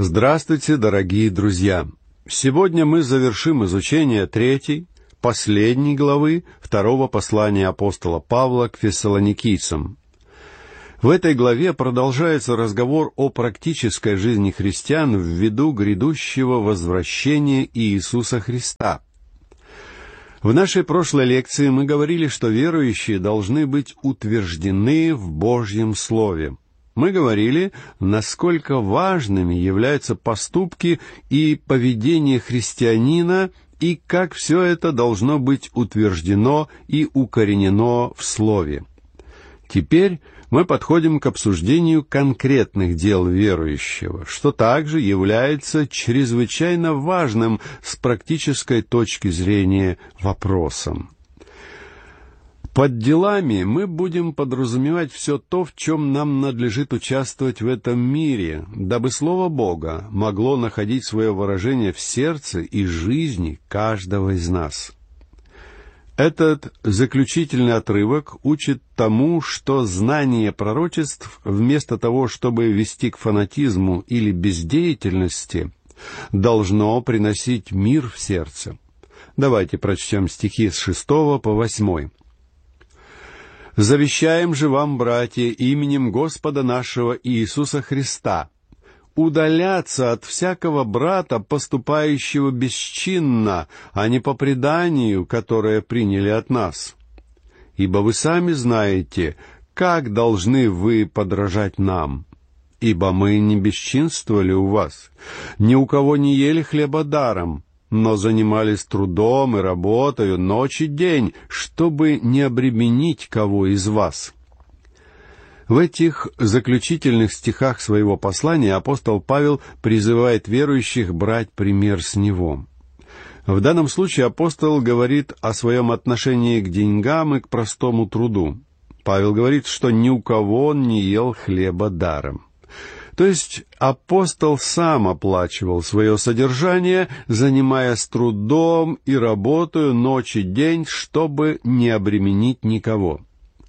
Здравствуйте, дорогие друзья! Сегодня мы завершим изучение 3, последней главы 2 послания апостола Павла к фессалоникийцам. В этой главе продолжается разговор о практической жизни христиан ввиду грядущего возвращения Иисуса Христа. В нашей прошлой лекции мы говорили, что верующие должны быть утверждены в Божьем Слове. Мы говорили, насколько важными являются поступки и поведение христианина, и как все это должно быть утверждено и укоренено в Слове. Теперь мы подходим к обсуждению конкретных дел верующего, что также является чрезвычайно важным с практической точки зрения вопросом. Под делами мы будем подразумевать все то, в чем нам надлежит участвовать в этом мире, дабы Слово Бога могло находить свое выражение в сердце и жизни каждого из нас. Этот заключительный отрывок учит тому, что знание пророчеств, вместо того, чтобы вести к фанатизму или бездеятельности, должно приносить мир в сердце. Давайте прочтем стихи с 6 по 8. «Завещаем же вам, братья, именем Господа нашего Иисуса Христа, удаляться от всякого брата, поступающего бесчинно, а не по преданию, которое приняли от нас. Ибо вы сами знаете, как должны вы подражать нам. Ибо мы не бесчинствовали у вас, ни у кого не ели хлеба даром, но занимались трудом и работою ночь и день, чтобы не обременить кого из вас». В этих заключительных стихах своего послания апостол Павел призывает верующих брать пример с него. В данном случае апостол говорит о своем отношении к деньгам и к простому труду. Павел говорит, что ни у кого он не ел хлеба даром. То есть апостол сам оплачивал свое содержание, занимаясь трудом и работою ночь и день, чтобы не обременить никого.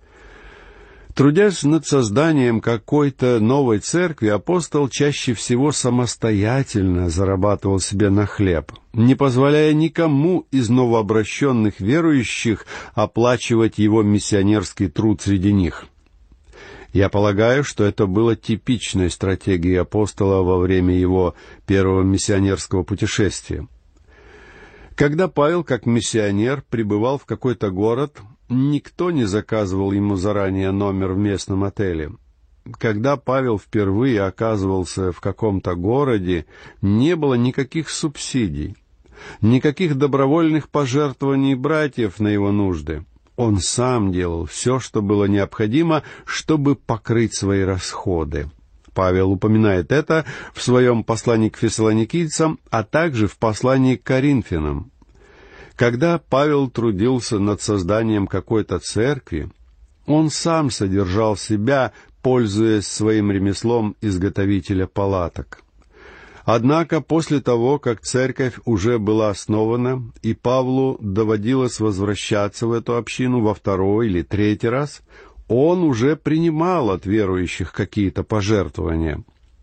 Трудясь над созданием какой-то новой церкви, апостол чаще всего самостоятельно зарабатывал себе на хлеб, не позволяя никому из новообращенных верующих оплачивать его миссионерский труд среди них. Я полагаю, что это было типичной стратегией апостола во время его первого миссионерского путешествия. Когда Павел, как миссионер, прибывал в какой-то город, никто не заказывал ему заранее номер в местном отеле. Когда Павел впервые оказывался в каком-то городе, не было никаких субсидий, никаких добровольных пожертвований братьев на его нужды. Он сам делал все, что было необходимо, чтобы покрыть свои расходы. Павел упоминает это в своем послании к фессалоникийцам, а также в послании к Коринфянам. Когда Павел трудился над созданием какой-то церкви, он сам содержал себя, пользуясь своим ремеслом изготовителя палаток. Однако после того, как церковь уже была основана, и Павлу доводилось возвращаться в эту общину во 2-й или 3-й раз, он уже принимал от верующих какие-то пожертвования.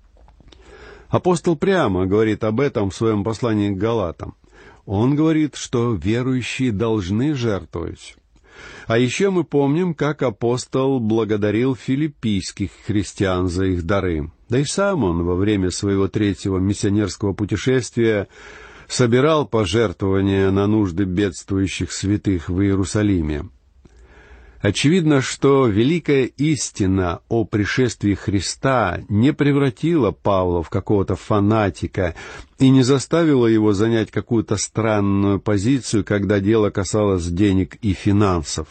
Апостол прямо говорит об этом в своем послании к Галатам. Он говорит, что верующие должны жертвовать. А еще мы помним, как апостол благодарил филиппийских христиан за их дары. Да и сам он во время своего 3-го миссионерского путешествия собирал пожертвования на нужды бедствующих святых в Иерусалиме. Очевидно, что великая истина о пришествии Христа не превратила Павла в какого-то фанатика и не заставила его занять какую-то странную позицию, когда дело касалось денег и финансов.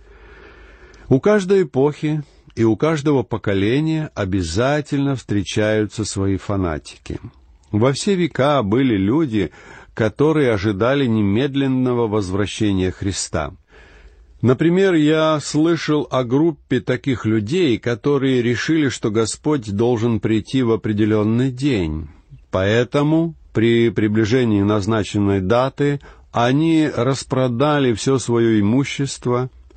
У каждой эпохи и у каждого поколения обязательно встречаются свои фанатики. Во все века были люди, которые ожидали немедленного возвращения Христа. Например, я слышал о группе таких людей, которые решили, что Господь должен прийти в определенный день. Поэтому при приближении назначенной даты они распродали все свое имущество,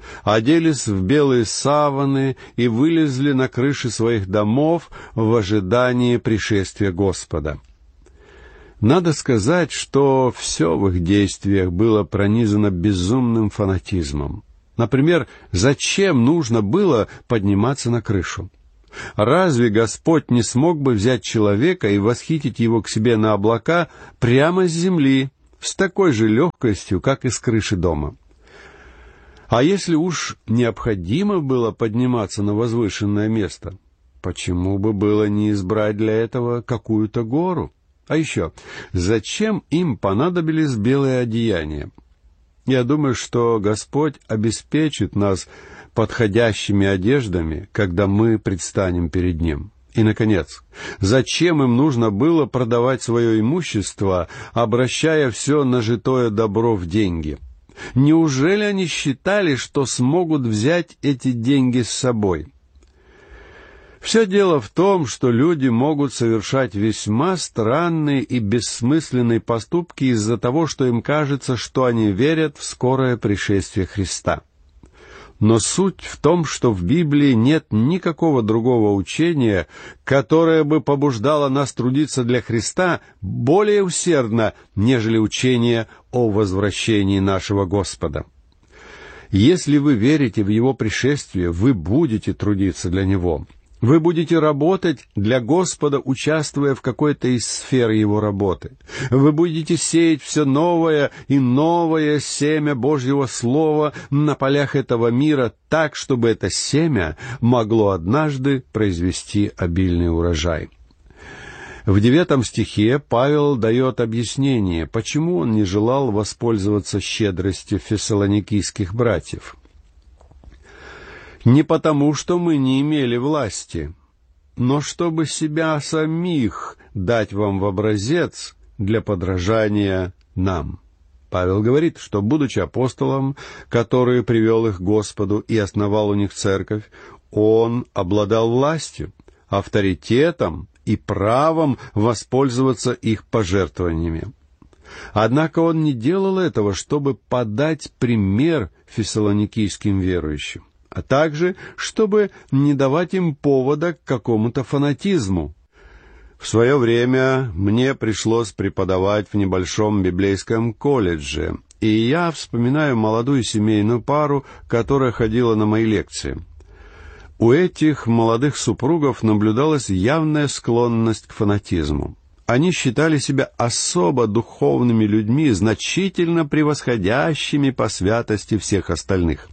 оделись в белые саваны и вылезли на крыши своих домов в ожидании пришествия Господа. Надо сказать, что все в их действиях было пронизано безумным фанатизмом. Например, зачем нужно было подниматься на крышу? Разве Господь не смог бы взять человека и восхитить его к себе на облака прямо с земли, с такой же легкостью, как и с крыши дома? А если уж необходимо было подниматься на возвышенное место, почему бы было не избрать для этого какую-то гору? А еще, зачем им понадобились белые одеяния? Я думаю, что Господь обеспечит нас подходящими одеждами, когда мы предстанем перед Ним. И, наконец, зачем им нужно было продавать свое имущество, обращая все нажитое добро в деньги? Неужели они считали, что смогут взять эти деньги с собой? Все дело в том, что люди могут совершать весьма странные и бессмысленные поступки из-за того, что им кажется, что они верят в скорое пришествие Христа. Но суть в том, что в Библии нет никакого другого учения, которое бы побуждало нас трудиться для Христа более усердно, нежели учение о возвращении нашего Господа. Если вы верите в Его пришествие, вы будете трудиться для Него. Вы будете работать для Господа, участвуя в какой-то из сфер Его работы. Вы будете сеять все новое и новое семя Божьего Слова на полях этого мира так, чтобы это семя могло однажды произвести обильный урожай. В 9 стихе Павел дает объяснение, почему он не желал воспользоваться щедростью фессалоникийских братьев. Не потому, что мы не имели власти, но чтобы себя самих дать вам в образец для подражания нам. Павел говорит, что, будучи апостолом, который привел их к Господу и основал у них церковь, он обладал властью, авторитетом и правом воспользоваться их пожертвованиями. Однако он не делал этого, чтобы подать пример фессалоникийским верующим, а также, чтобы не давать им повода к какому-то фанатизму. В свое время мне пришлось преподавать в небольшом библейском колледже, и я вспоминаю молодую семейную пару, которая ходила на мои лекции. У этих молодых супругов наблюдалась явная склонность к фанатизму. Они считали себя особо духовными людьми, значительно превосходящими по святости всех остальных.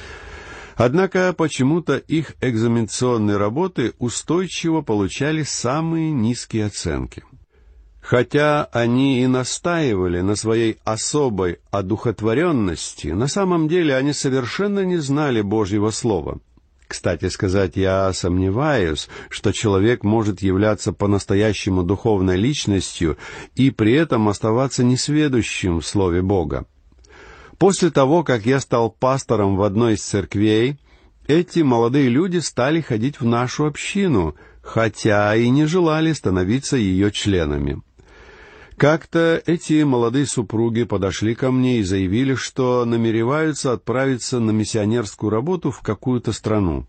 Однако почему-то их экзаменационные работы устойчиво получали самые низкие оценки. Хотя они и настаивали на своей особой одухотворенности, на самом деле они совершенно не знали Божьего Слова. Кстати сказать, я сомневаюсь, что человек может являться по-настоящему духовной личностью и при этом оставаться несведущим в Слове Бога. После того, как я стал пастором в одной из церквей, эти молодые люди стали ходить в нашу общину, хотя и не желали становиться ее членами. Как-то эти молодые супруги подошли ко мне и заявили, что намереваются отправиться на миссионерскую работу в какую-то страну.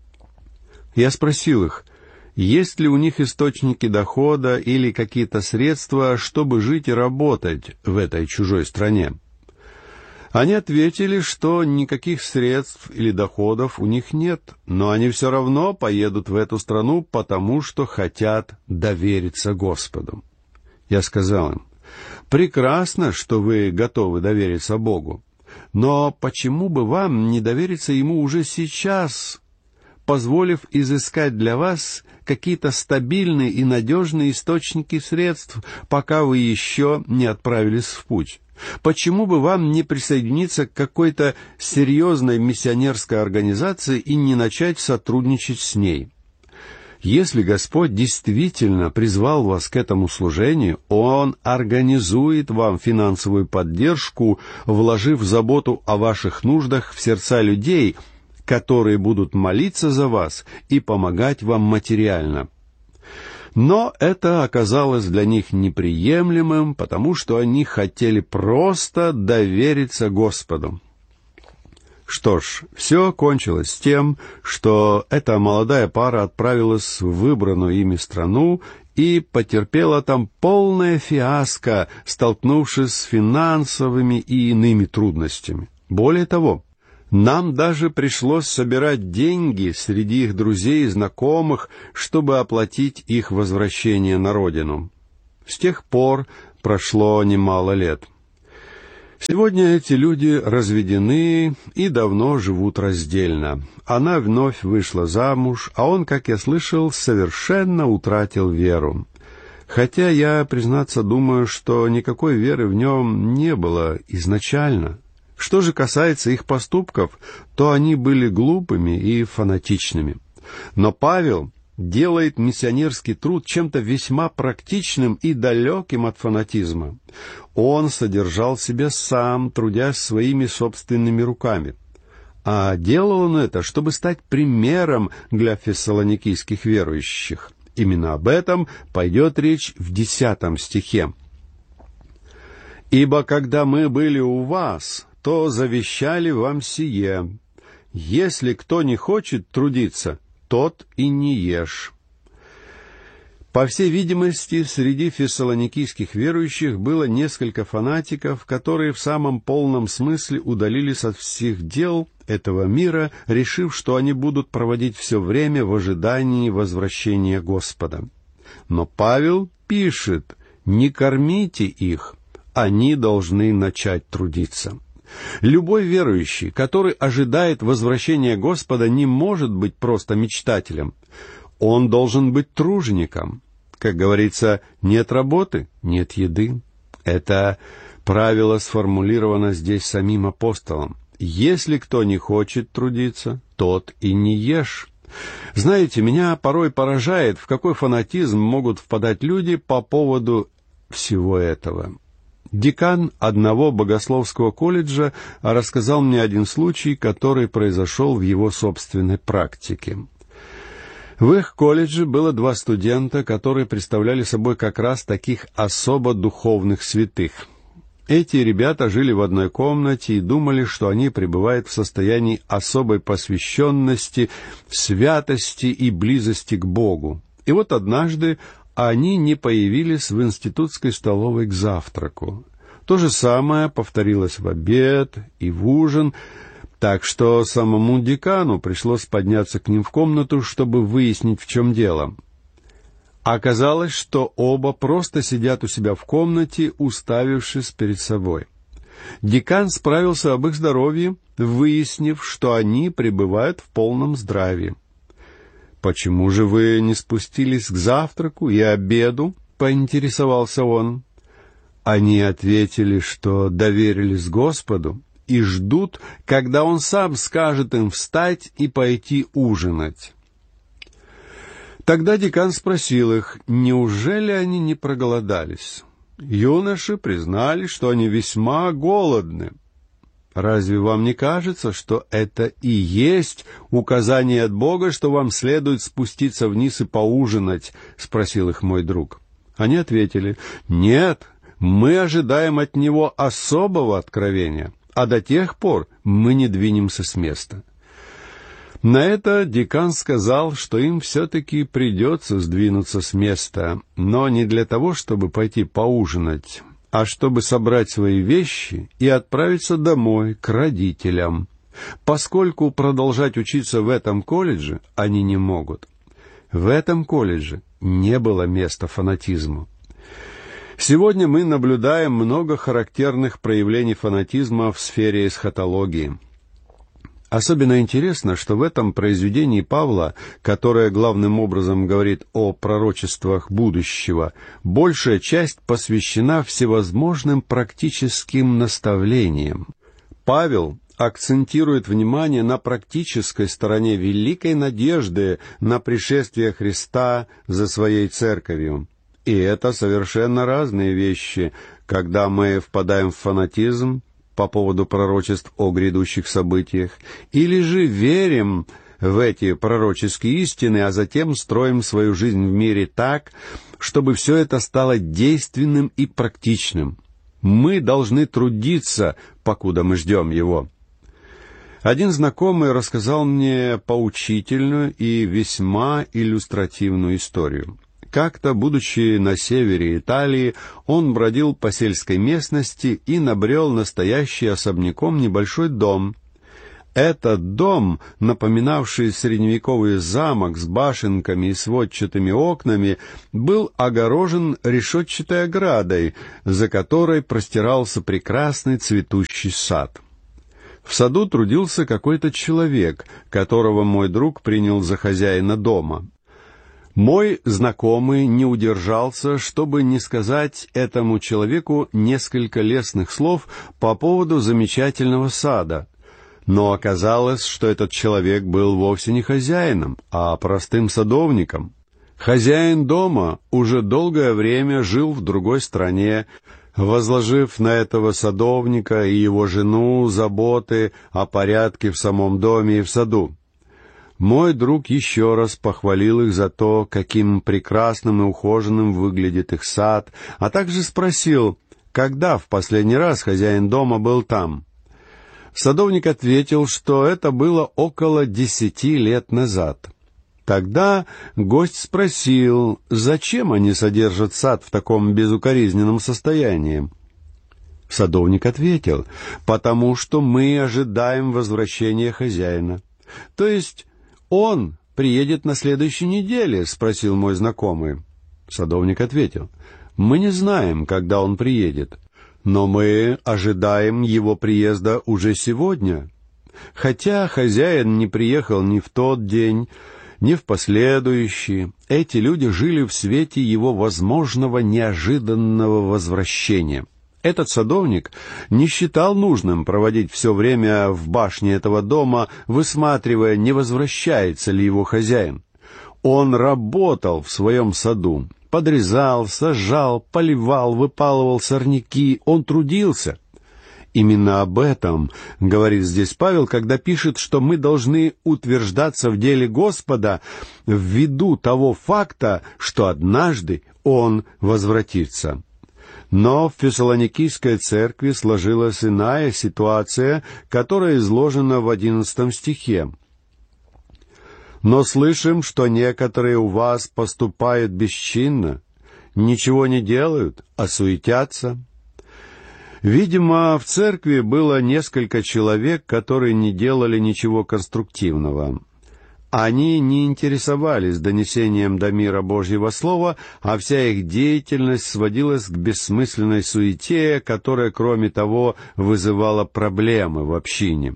Я спросил их, есть ли у них источники дохода или какие-то средства, чтобы жить и работать в этой чужой стране. Они ответили, что никаких средств или доходов у них нет, но они все равно поедут в эту страну, потому что хотят довериться Господу. Я сказал им, прекрасно, что вы готовы довериться Богу, но почему бы вам не довериться Ему уже сейчас, позволив изыскать для вас какие-то стабильные и надежные источники средств, пока вы еще не отправились в путь? Почему бы вам не присоединиться к какой-то серьезной миссионерской организации и не начать сотрудничать с ней? Если Господь действительно призвал вас к этому служению, Он организует вам финансовую поддержку, вложив заботу о ваших нуждах в сердца людей, которые будут молиться за вас и помогать вам материально. Но это оказалось для них неприемлемым, потому что они хотели просто довериться Господу. Что ж, все кончилось с тем, что эта молодая пара отправилась в выбранную ими страну и потерпела там полное фиаско, столкнувшись с финансовыми и иными трудностями. Более того, нам даже пришлось собирать деньги среди их друзей и знакомых, чтобы оплатить их возвращение на родину. С тех пор прошло немало лет. Сегодня эти люди разведены и давно живут раздельно. Она вновь вышла замуж, а он, как я слышал, совершенно утратил веру. Хотя я, признаться, думаю, что никакой веры в нем не было изначально. Что же касается их поступков, то они были глупыми и фанатичными. Но Павел делает миссионерский труд чем-то весьма практичным и далеким от фанатизма. Он содержал себя сам, трудясь своими собственными руками. А делал он это, чтобы стать примером для фессалоникийских верующих. Именно об этом пойдет речь в 10 стихе. «Ибо когда мы были у вас, то завещали вам сие: если кто не хочет трудиться, тот и не ешь». По всей видимости, среди фессалоникийских верующих было несколько фанатиков, которые в самом полном смысле удалились от всех дел этого мира, решив, что они будут проводить все время в ожидании возвращения Господа. Но Павел пишет: «Не кормите их, они должны начать трудиться». Любой верующий, который ожидает возвращения Господа, не может быть просто мечтателем. Он должен быть тружеником. Как говорится, нет работы — нет еды. Это правило сформулировано здесь самим апостолом. Если кто не хочет трудиться, тот и не ешь. Знаете, меня порой поражает, в какой фанатизм могут впадать люди по поводу всего этого. Декан одного богословского колледжа рассказал мне один случай, который произошел в его собственной практике. В их колледже было 2 студента, которые представляли собой как раз таких особо духовных святых. Эти ребята жили в одной комнате и думали, что они пребывают в состоянии особой посвященности, святости и близости к Богу. И вот однажды они не появились в институтской столовой к завтраку. То же самое повторилось в обед и в ужин, так что самому декану пришлось подняться к ним в комнату, чтобы выяснить, в чем дело. Оказалось, что оба просто сидят у себя в комнате, уставившись перед собой. Декан справился об их здоровье, выяснив, что они пребывают в полном здравии. «Почему же вы не спустились к завтраку и обеду?» — поинтересовался он. Они ответили, что доверились Господу и ждут, когда Он сам скажет им встать и пойти ужинать. Тогда декан спросил их, неужели они не проголодались? Юноши признали, что они весьма голодны. «Разве вам не кажется, что это и есть указание от Бога, что вам следует спуститься вниз и поужинать?» — спросил их мой друг. Они ответили: «Нет, мы ожидаем от Него особого откровения, а до тех пор мы не двинемся с места». На это декан сказал, что им все-таки придется сдвинуться с места, но не для того, чтобы пойти поужинать, а чтобы собрать свои вещи и отправиться домой к родителям, поскольку продолжать учиться в этом колледже они не могут. В этом колледже не было места фанатизму. Сегодня мы наблюдаем много характерных проявлений фанатизма в сфере эсхатологии. Особенно интересно, что в этом произведении Павла, которое главным образом говорит о пророчествах будущего, большая часть посвящена всевозможным практическим наставлениям. Павел акцентирует внимание на практической стороне великой надежды на пришествие Христа за Своей Церковью. И это совершенно разные вещи, когда мы впадаем в фанатизм по поводу пророчеств о грядущих событиях, или же верим в эти пророческие истины, а затем строим свою жизнь в мире так, чтобы все это стало действенным и практичным. Мы должны трудиться, покуда мы ждем Его. Один знакомый рассказал мне поучительную и весьма иллюстративную историю. Как-то, будучи на севере Италии, он бродил по сельской местности и набрел на стоящий особняком небольшой дом. Этот дом, напоминавший средневековый замок с башенками и сводчатыми окнами, был огорожен решетчатой оградой, за которой простирался прекрасный цветущий сад. В саду трудился какой-то человек, которого мой друг принял за хозяина дома. Мой знакомый не удержался, чтобы не сказать этому человеку несколько лестных слов по поводу замечательного сада. Но оказалось, что этот человек был вовсе не хозяином, а простым садовником. Хозяин дома уже долгое время жил в другой стране, возложив на этого садовника и его жену заботы о порядке в самом доме и в саду. Мой друг еще раз похвалил их за то, каким прекрасным и ухоженным выглядит их сад, а также спросил, когда в последний раз хозяин дома был там. Садовник ответил, что это было около 10 лет назад. Тогда гость спросил, зачем они содержат сад в таком безукоризненном состоянии. Садовник ответил, потому что мы ожидаем возвращения хозяина. То есть он приедет на следующей неделе, спросил мой знакомый. Садовник ответил, мы не знаем, когда он приедет, но мы ожидаем его приезда уже сегодня. Хотя хозяин не приехал ни в тот день, ни в последующие, эти люди жили в свете его возможного неожиданного возвращения. Этот садовник не считал нужным проводить все время в башне этого дома, высматривая, не возвращается ли его хозяин. Он работал в своем саду, подрезал, сажал, поливал, выпалывал сорняки, он трудился. Именно об этом говорит здесь Павел, когда пишет, что мы должны утверждаться в деле Господа ввиду того факта, что однажды Он возвратится. Но в Фессалоникийской церкви сложилась иная ситуация, которая изложена в 11 стихе. «Но слышим, что некоторые у вас поступают бесчинно, ничего не делают, а суетятся». Видимо, в церкви было несколько человек, которые не делали ничего конструктивного. Они не интересовались донесением до мира Божьего Слова, а вся их деятельность сводилась к бессмысленной суете, которая, кроме того, вызывала проблемы в общине.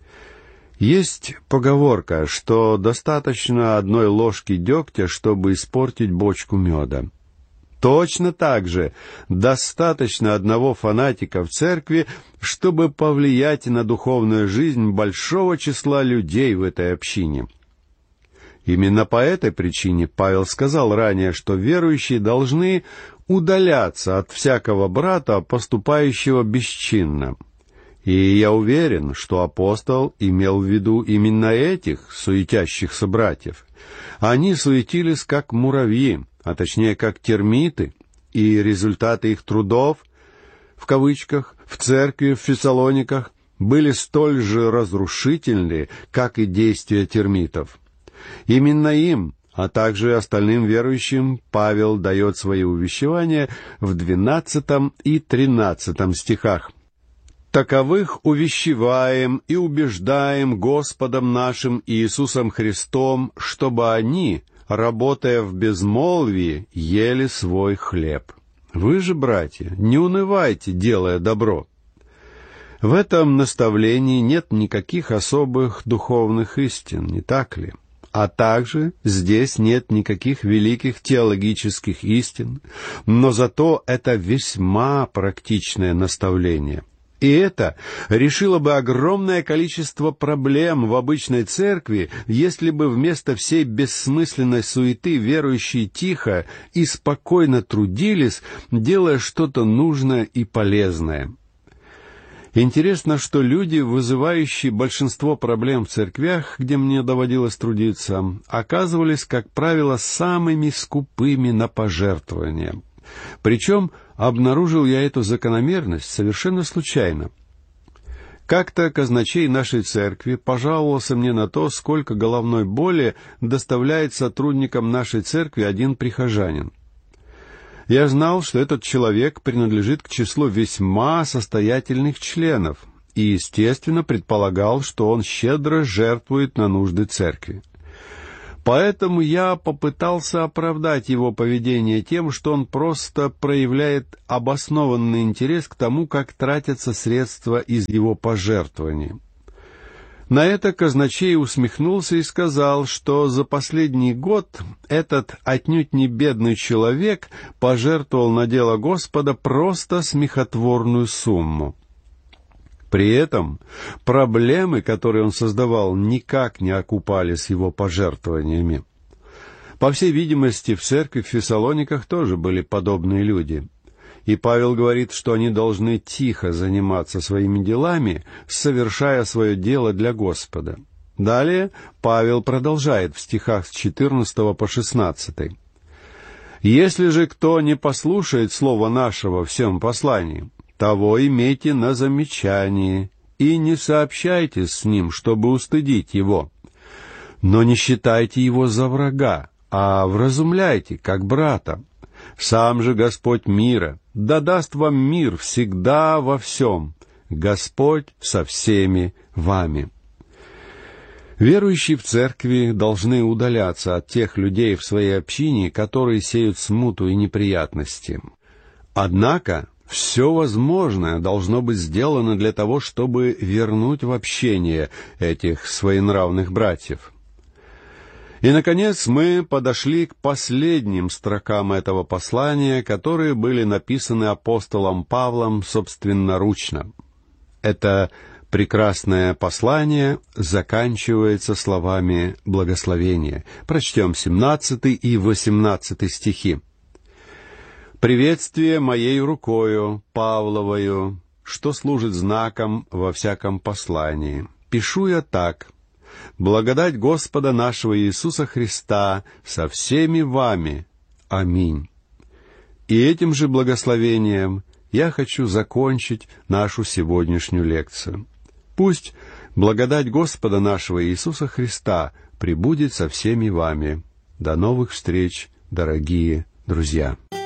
Есть поговорка, что достаточно одной ложки дегтя, чтобы испортить бочку меда. Точно так же достаточно одного фанатика в церкви, чтобы повлиять на духовную жизнь большого числа людей в этой общине. Именно по этой причине Павел сказал ранее, что верующие должны удаляться от всякого брата, поступающего бесчинно. И я уверен, что апостол имел в виду именно этих суетящихся братьев. Они суетились как муравьи, а точнее как термиты, и результаты их трудов, в кавычках, в церкви в Фессалониках были столь же разрушительны, как и действия термитов. Именно им, а также остальным верующим, Павел дает свои увещевания в 12 и 13 стихах. «Таковых увещеваем и убеждаем Господом нашим Иисусом Христом, чтобы они, работая в безмолвии, ели свой хлеб. Вы же, братья, не унывайте, делая добро». В этом наставлении нет никаких особых духовных истин, не так ли? А также здесь нет никаких великих теологических истин, но зато это весьма практичное наставление. И это решило бы огромное количество проблем в обычной церкви, если бы вместо всей бессмысленной суеты верующие тихо и спокойно трудились, делая что-то нужное и полезное. Интересно, что люди, вызывающие большинство проблем в церквях, где мне доводилось трудиться, оказывались, как правило, самыми скупыми на пожертвования. Причем обнаружил я эту закономерность совершенно случайно. Как-то казначей нашей церкви пожаловался мне на то, сколько головной боли доставляет сотрудникам нашей церкви один прихожанин. Я знал, что этот человек принадлежит к числу весьма состоятельных членов, и, естественно, предполагал, что он щедро жертвует на нужды церкви. Поэтому я попытался оправдать его поведение тем, что он просто проявляет обоснованный интерес к тому, как тратятся средства из его пожертвований. На это казначей усмехнулся и сказал, что за последний год этот отнюдь не бедный человек пожертвовал на дело Господа просто смехотворную сумму. При этом проблемы, которые он создавал, никак не окупались его пожертвованиями. По всей видимости, в церкви в Фессалониках тоже были подобные люди. И Павел говорит, что они должны тихо заниматься своими делами, совершая свое дело для Господа. Далее Павел продолжает в стихах с 14 по 16. «Если же кто не послушает слова нашего в всем послании, того имейте на замечании, и не сообщайте с ним, чтобы устыдить его. Но не считайте его за врага, а вразумляйте, как брата. Сам же Господь мира да даст вам мир всегда во всем. Господь со всеми вами». Верующие в церкви должны удаляться от тех людей в своей общине, которые сеют смуту и неприятности. Однако все возможное должно быть сделано для того, чтобы вернуть в общение этих своенравных братьев. И, наконец, мы подошли к последним строкам этого послания, которые были написаны апостолом Павлом собственноручно. Это прекрасное послание заканчивается словами благословения. Прочтем 17 и 18 стихи. «Приветствие моей рукою, Павловою, что служит знаком во всяком послании. Пишу я так. Благодать Господа нашего Иисуса Христа со всеми вами. Аминь». И этим же благословением я хочу закончить нашу сегодняшнюю лекцию. Пусть благодать Господа нашего Иисуса Христа пребудет со всеми вами. До новых встреч, дорогие друзья!